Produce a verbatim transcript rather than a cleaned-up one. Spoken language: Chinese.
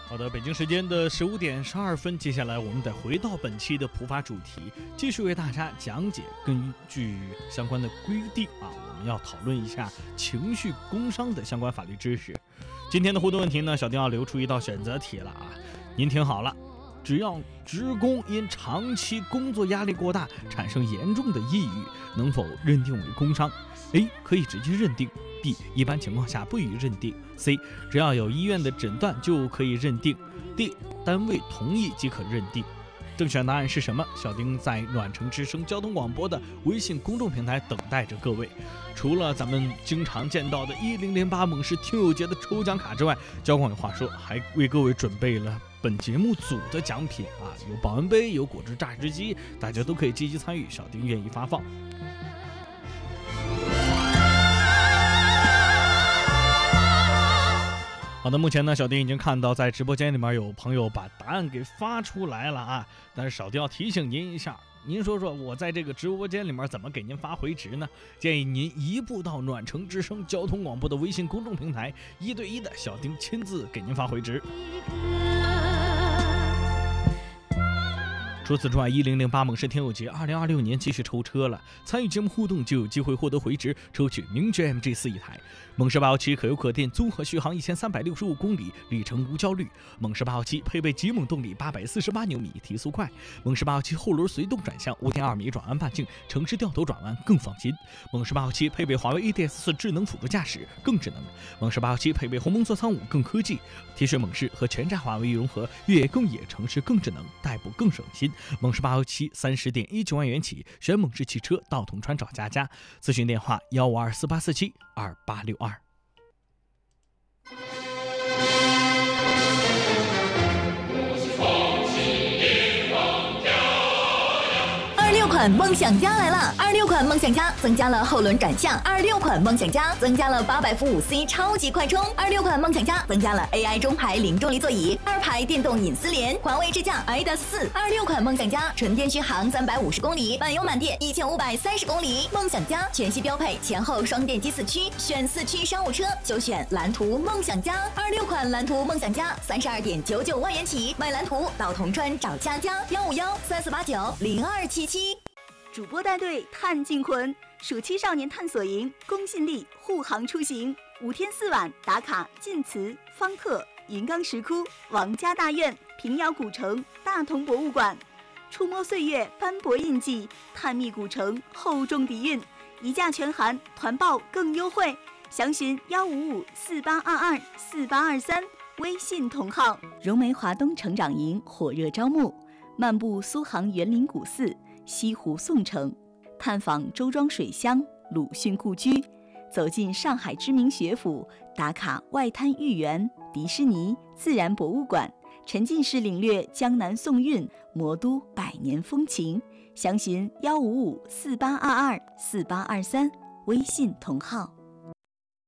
好的，北京时间的十五点十二分，接下来我们得回到本期的普法主题，继续为大家讲解根据相关的规定啊，我们要讨论一下情绪工伤的相关法律知识。今天的互动问题呢，小丁要留出一道选择题了啊，您听好了，只要职工因长期工作压力过大产生严重的抑郁，能否认定为工伤？ A 可以直接认定， B 一般情况下不予认定， C 只要有医院的诊断就可以认定， D 单位同意即可认定。正确答案是什么？小丁在暖城之声交通广播的微信公众平台等待着各位。除了咱们经常见到的一零零八猛士听友节的抽奖卡之外，交广有话说还为各位准备了本节目组的奖品啊，有保温杯，有果汁榨汁机，大家都可以积极参与，小丁愿意发放。好的，目前呢，小丁已经看到在直播间里面有朋友把答案给发出来了啊，但是小丁要提醒您一下，您说说我在这个直播间里面怎么给您发回执呢？建议您移步到暖城之声交通广播的微信公众平台，一对一的小丁亲自给您发回执。除此之外，一零零八猛士听友节二零二六年继续抽车了，参与节目互动就有机会获得回执，抽取名爵 M G 四一台。猛士八幺七可油可电综合续航一千三百六十五公里，里程无焦虑。猛士八幺七配备极猛动力，八百四十八牛米，提速快。猛士八幺七后轮随动转向，五点二米转弯半径，城市掉头转弯更放心。猛士八幺七配备华为 A D S 四智能辅助驾驶，更智能。猛士八幺七配备鸿蒙座舱五，更科技。铁血猛士和全站华为融合，越野更野，城市更智能，代步更省心。猛士八幺七三十点一九万元起，选猛士汽车到铜川找佳佳，咨询电话幺五二四八四七二八六二。 二六款梦想家来了！二六款梦想家增加了后轮转向，二六款梦想家增加了八百伏五 C 超级快充，二六款梦想家增加了 A I 中排零重力座椅，二排电动隐私帘，环卫支架 I D A S 四。二六款梦想家纯电续航三百五十公里，满油满电一千五百三十公里。梦想家全系标配前后双电机四驱，选四驱商务车就选蓝图梦想家。二六款蓝图梦想家三十二点九九万元起，买蓝图到铜川找佳佳，幺五幺三四八九零二七七。 主播带队探净魂，暑期少年探索营，公信力护航出行，五天四晚打卡晋祠、方特、云冈石窟、王家大院、平遥古城、大同博物馆，触摸岁月斑驳印记，探秘古城厚重底蕴，一价全含，团报更优惠，详询幺五五四八二二四八二三，微信同号。荣梅华东成长营火热招募，漫步苏杭园林古寺，西湖宋城，探访周庄水乡、鲁迅故居，走进上海知名学府，打卡外滩豫园、迪士尼、自然博物馆，沉浸式领略江南宋韵，魔都百年风情。详询幺五五四八二二四八二三，微信同号。